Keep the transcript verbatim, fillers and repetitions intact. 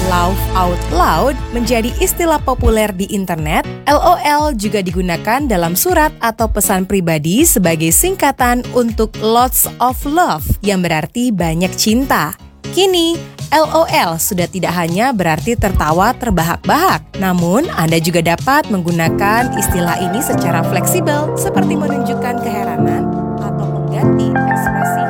laugh out loud menjadi istilah populer di internet, LOL juga digunakan dalam surat atau pesan pribadi sebagai singkatan untuk lots of love yang berarti banyak cinta. Kini, LOL sudah tidak hanya berarti tertawa terbahak-bahak, namun Anda juga dapat menggunakan istilah ini secara fleksibel seperti menunjukkan keheranan atau mengganti ekspresi